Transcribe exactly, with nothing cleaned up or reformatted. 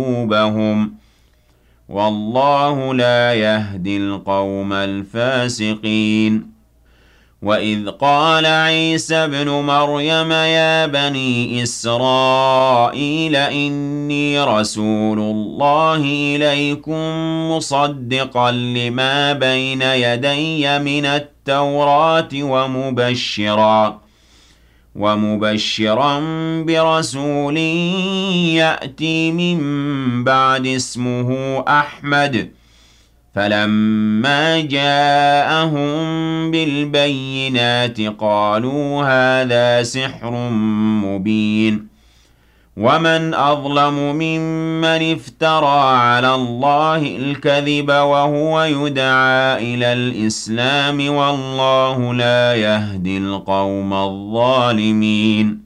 قلوبهم والله لا يهدي القوم الفاسقين. وإذ قال عيسى ابن مريم يا بني إسرائيل إني رسول الله إليكم مصدقا لما بين يدي من التوراة ومبشرا ومبشرا برسول يأتي من بعد اسمه أحمد. فلما جاءهم بالبينات قالوا هذا سحر مبين. ومن أظلم ممن افترى على الله الكذب وهو يدعى إلى الإسلام والله لا يهدي القوم الظالمين.